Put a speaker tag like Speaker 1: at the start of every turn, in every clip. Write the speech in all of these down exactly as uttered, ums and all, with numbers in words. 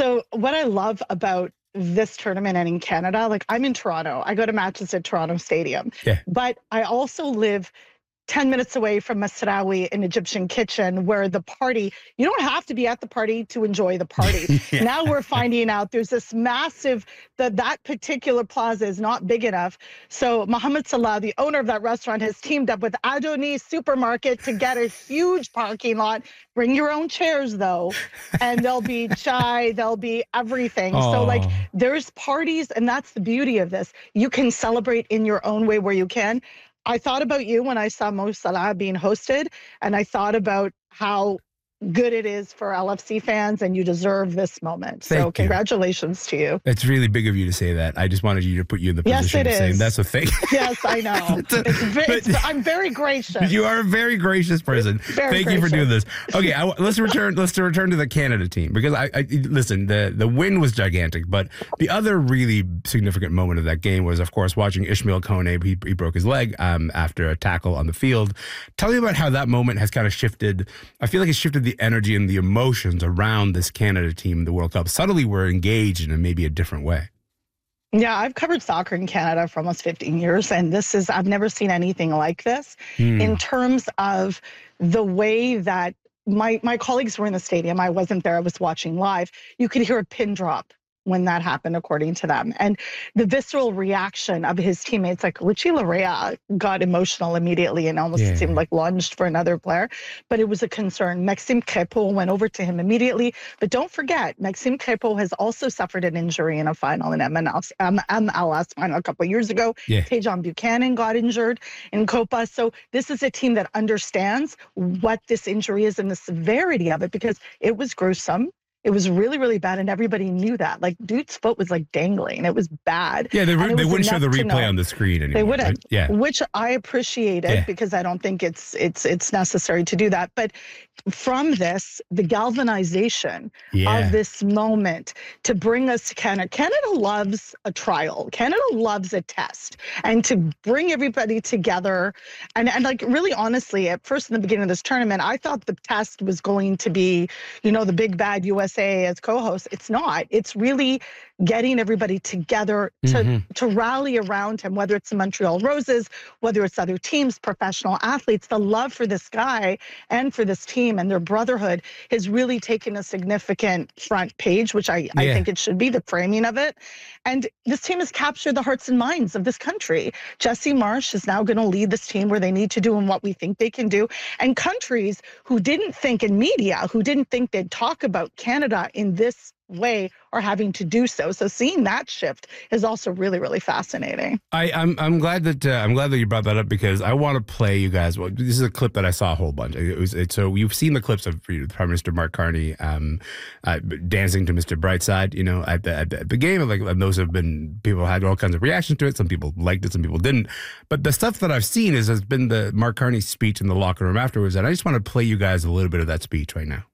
Speaker 1: So what I love about this tournament and in Canada, like I'm in Toronto, I go to matches at Toronto Stadium,
Speaker 2: Yeah.
Speaker 1: but I also live ten minutes away from Masraoui, an Egyptian kitchen, where the party, you don't have to be at the party to enjoy the party.
Speaker 2: Yeah.
Speaker 1: Now we're finding out there's this massive, that that particular plaza is not big enough. So Mohammed Salah, the owner of that restaurant, has teamed up with Adonis Supermarket to get a huge parking lot. Bring your own chairs though, and there'll be chai, there'll be everything.
Speaker 2: Oh.
Speaker 1: So like there's parties, and that's the beauty of this. You can celebrate in your own way where you can. I thought about you when I saw Mo Salah being hosted, and I thought about how good it is for L F C fans, and you deserve this moment.
Speaker 2: Thank
Speaker 1: so
Speaker 2: you.
Speaker 1: Congratulations to you.
Speaker 2: It's really big of you to say that. I just wanted you to put you in the
Speaker 1: Yes,
Speaker 2: position
Speaker 1: it
Speaker 2: of saying
Speaker 1: is.
Speaker 2: that's a thing.
Speaker 1: Yes, I know.
Speaker 2: It's a-
Speaker 1: It's ve-
Speaker 2: but-
Speaker 1: it's- I'm very gracious.
Speaker 2: You are a very gracious person.
Speaker 1: Very
Speaker 2: Thank you for doing this.
Speaker 1: gracious.
Speaker 2: Okay, I, let's return. Let's return to the Canada team because I, I listen. The the win was gigantic, but the other really significant moment of that game was, of course, watching Ishmael Kone. He, he broke his leg um, after a tackle on the field. Tell me about how that moment has kind of shifted. I feel like it shifted the energy and the emotions around this Canada team in the World Cup. Suddenly, we're engaged in a, maybe a different way.
Speaker 1: Yeah, I've covered soccer in Canada for almost fifteen years, and this is, I've never seen anything like this
Speaker 2: Hmm.
Speaker 1: in terms of the way that my, my colleagues were in the stadium. I wasn't there, I was watching live. You could hear a pin drop when that happened, according to them. And the visceral reaction of his teammates, like Richie Larea got emotional immediately and almost
Speaker 2: Yeah.
Speaker 1: seemed like lunged for another player, but it was a concern. Maxime Crépeau went over to him immediately. But don't forget, Maxime Crépeau has also suffered an injury in a final in M L S, um, M L S final a couple of years ago.
Speaker 2: Yeah.
Speaker 1: Tejan Buchanan got injured in Copa. So this is a team that understands what this injury is and the severity of it, because it was gruesome. It was really, really bad, and everybody knew that. Like, dude's foot was like dangling. It was bad.
Speaker 2: Yeah, they,
Speaker 1: And
Speaker 2: re-
Speaker 1: it
Speaker 2: they
Speaker 1: was
Speaker 2: wouldn't show the
Speaker 1: enough to
Speaker 2: replay
Speaker 1: know.
Speaker 2: on the screen anymore.
Speaker 1: They wouldn't,
Speaker 2: right? Yeah.
Speaker 1: which I appreciated
Speaker 2: Yeah.
Speaker 1: because I don't think it's it's it's necessary to do that. But from this, the galvanization
Speaker 2: Yeah.
Speaker 1: of this moment to bring us to Canada. Canada loves a trial. Canada loves a test, and to bring everybody together. And and like really honestly, at first in the beginning of this tournament, I thought the test was going to be, you know, the big bad U S A as co-host. It's not. It's really getting everybody together to,
Speaker 2: Mhm.
Speaker 1: to rally around him, whether it's the Montreal Roses, whether it's other teams, professional athletes. The love for this guy and for this team and their brotherhood has really taken a significant front page, which I, I
Speaker 2: Yeah.
Speaker 1: think it should be, the framing of it. And this team has captured the hearts and minds of this country. Jesse Marsh is now going to lead this team where they need to do and what we think they can do. And countries who didn't think, in media, who didn't think they'd talk about Canada in this way are having to do so. So seeing that shift is also really, really fascinating.
Speaker 2: I, I'm I'm glad that uh, I'm glad that you brought that up because I want to play you guys. Well, this is a clip that I saw a whole bunch. It was it, so you've seen the clips of you know, Prime Minister Mark Carney um, uh, dancing to Mister Brightside, you know, at the, at the at the game. And like and those have been people had all kinds of reactions to it. Some people liked it, some people didn't. But the stuff that I've seen is has been the Mark Carney speech in the locker room afterwards, and I just want to play you guys a little bit of that speech right now.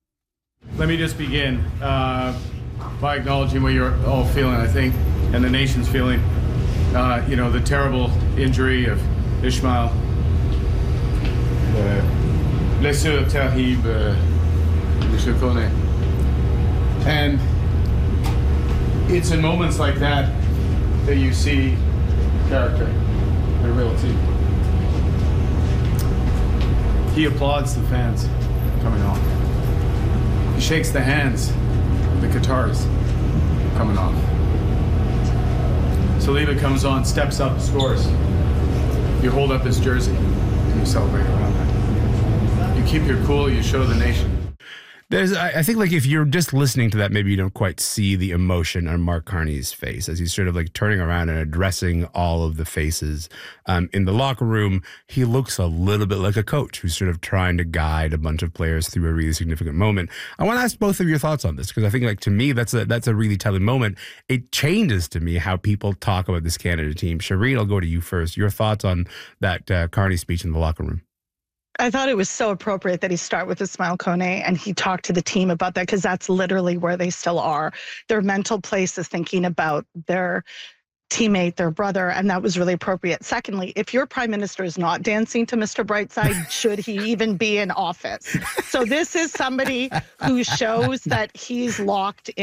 Speaker 3: Let me just begin uh, by acknowledging what you're all feeling, I think, and the nation's feeling. Uh, you know, the terrible injury of Ishmael. The blessure terrible, uh, Monsieur Kone. And it's in moments like that that you see character, the real team. He applauds the fans coming off. He shakes the hands of the Qataris coming off. Saliba comes on, steps up, scores. You hold up his jersey and you celebrate around that. You keep your cool, you show the nation.
Speaker 2: There's, I I think, like if you're just listening to that, maybe you don't quite see the emotion on Mark Carney's face as he's sort of like turning around and addressing all of the faces um, in the locker room. He looks a little bit like a coach who's sort of trying to guide a bunch of players through a really significant moment. I want to ask both of your thoughts on this because I think, like to me, that's a that's a really telling moment. It changes to me how people talk about this Canada team. Shireen, I'll go to you first. Your thoughts on that uh, Carney speech in the locker room?
Speaker 1: I thought it was so appropriate that he start with Ismail Kone and he talked to the team about that, because that's literally where they still are. Their mental place is thinking about their teammate, their brother, and that was really appropriate. Secondly, if your prime minister is not dancing to Mister Brightside, should he even be in office? So this is somebody who shows that he's locked in.